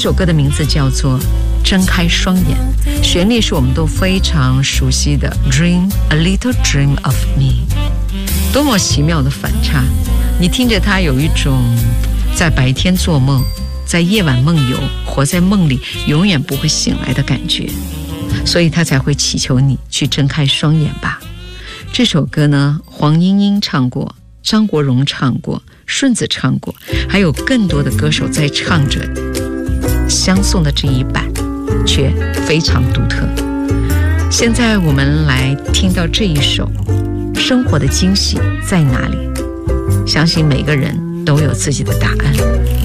首歌的名字叫做《睁开双眼》，旋律是我们都非常熟悉的 Dream a little dream of me， 多么奇妙的反差，你听着它有一种在白天做梦，在夜晚梦游，活在梦里永远不会醒来的感觉，所以他才会祈求你去睁开双眼吧。这首歌呢，黄莺莺唱过，张国荣唱过，顺子唱过，还有更多的歌手在唱着，相送的这一版却非常独特。现在我们来听到这一首《生活的惊喜在哪里》，相信每个人都有自己的答案。